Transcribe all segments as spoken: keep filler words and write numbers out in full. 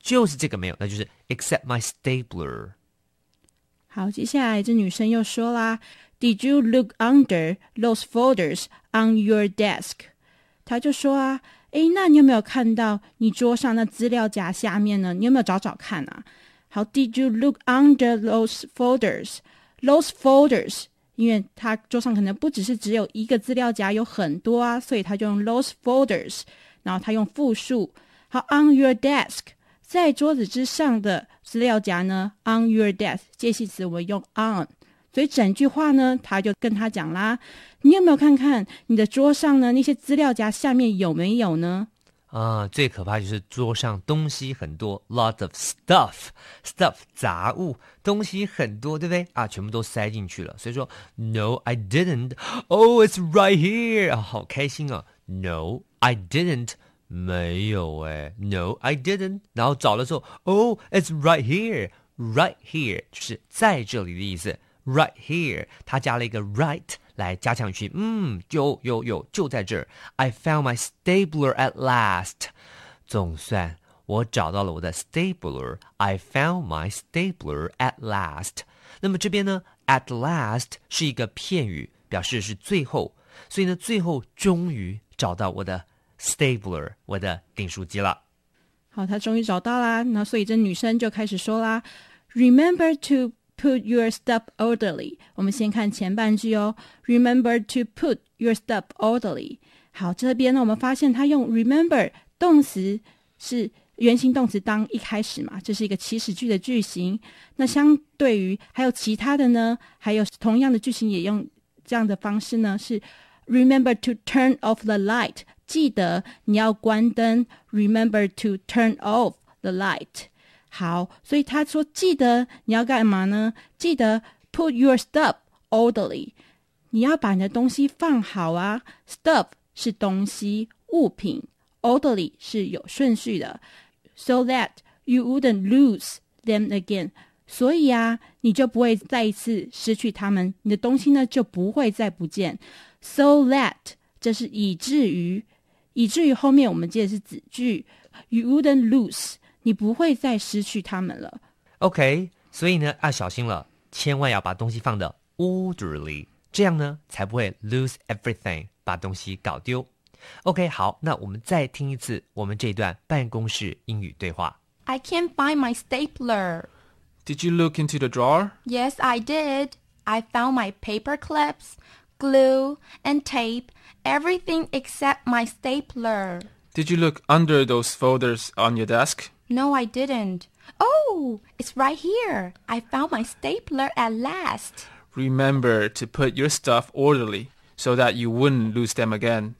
就是这个没有，那就是 except my stapler。 好，接下来这女生又说啦， Did you look under those folders on your desk？ 她就说啊，诶，那你有没有看到你桌上那资料夹下面呢？你有没有找找看啊？好， Did you look under those folders？ Those folders， 因为他桌上可能不只是只有一个资料夹，有很多啊，所以他就用 those folders， 然后他用复数。好， on your desk， 在桌子之上的资料夹呢 on your desk， 介系词我们用 on， 所以整句话呢他就跟他讲啦，你有没有看看你的桌上呢那些资料夹下面有没有呢？ 啊，最可怕就是桌上东西很多 ，lot of stuff， stuff 杂物，东西很多，对不对啊？全部都塞进去了，所以说 No, I didn't. Oh, it's right here. 啊，好开心啊 ！No, I didn't. 没有哎 ，No, I didn't. 然后找的时候 ，Oh, it's right here. Right here 就是在这里的意思。Right here， 它加了一个 right。来加强语气，嗯，有有有，就在这儿。I found my stapler at last。总算我找到了我的 stapler。I found my stapler at last。那么这边呢 ，at last 是一个片语，表示是最后，所以呢，最后终于找到我的 stapler， 我的订书机了。 好，他终于找到啦。那所以这女生就开始说啦 ，Remember to put your stuff orderly。 我们先看前半句哦 Remember to put your stuff orderly。 好，这边呢我们发现他用 remember 动词是原形动词当一开始嘛，这是一个祈使句的句型。那相对于还有其他的呢，还有同样的句型也用这样的方式呢，是 Remember to turn off the light， 记得你要关灯 Remember to turn off the light。好，所以他说记得你要干嘛呢？记得 put your stuff orderly， 你要把你的东西放好啊。Stuff 是东西物品， orderly 是有顺序的， so that you wouldn't lose them again， 所以啊你就不会再一次失去它们，你的东西呢就不会再不见。 so that 这是以至于，以至于后面我们接的是子句 you wouldn't lose，你不会再失去它们了。 OK， 所以呢要小心了，千万要把东西放的 orderly， 这样呢才不会 lose everything， 把东西搞丢。 OK， 好，那我们再听一次我们这段办公室英语对话。 I can't find my stapler. Did you look into the drawer? Yes, I did. I found my paper clips, glue, and tape, everything except my stapler. Did you look under those folders on your desk?No, I didn't. Oh, it's right here. I found my stapler at last. Remember to put your stuff orderly so that you wouldn't lose them again.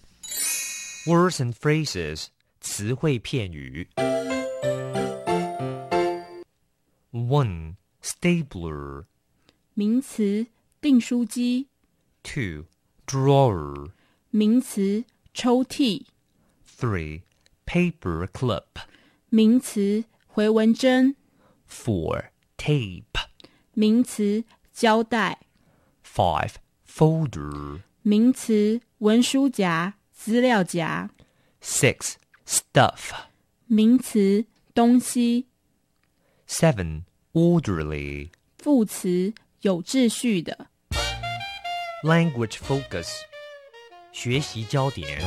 Words and phrases， 词汇片语。 One, stapler。 名词订书机。 Two, drawer。 名词抽屉。 Three, paper clip。 名词回纹针。 Four, tape。 名词胶带。 Five, folder。 名词文书夹、资料夹。 Six, stuff。 名词东西。 Seven, orderly。 副词有秩序的。 Language focus， 学习焦点。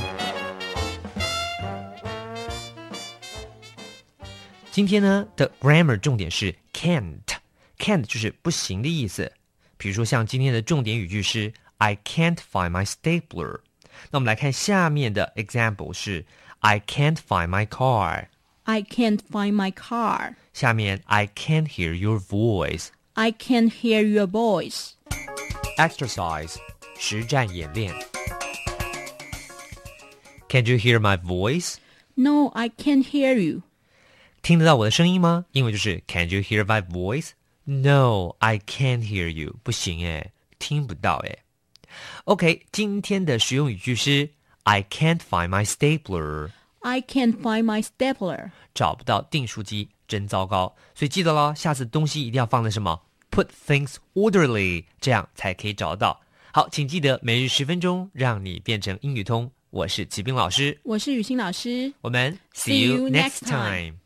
今天呢的 grammar 重点是 can't， can't 就是不行的意思。比如说像今天的重点语句是 I can't find my stapler。 那我们来看下面的 example 是 I can't find my car。 I can't find my car。 下面 I can't hear your voice。 I can't hear your voice。 Exercise 实战演练。 Can you hear my voice? No, I can't hear you。 听得到我的声音吗？英文就是 Can you hear my voice? No, I can't hear you。 不行耶，听不到耶。 OK， 今天的实用语句是 I can't find my stapler。 I can't find my stapler。 找不到订书机，真糟糕。所以记得咯，下次东西一定要放在什么 Put things orderly， 这样才可以找到。好，请记得每日十分钟，让你变成英语通。我是齐斌老师， 我是雨欣老师， 我们 See you next time。